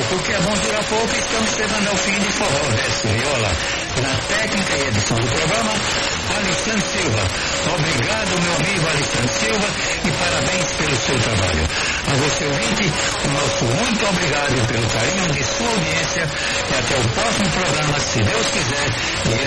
porque é bom durar pouco, estamos chegando ao fim de Forró Verso Viola. Na técnica e edição do programa, Alexandre Silva. Obrigado, meu amigo Alexandre Silva, e parabéns pelo seu trabalho. A você, ouvinte, o nosso muito obrigado pelo carinho de sua audiência, e até o próximo programa, se Deus quiser.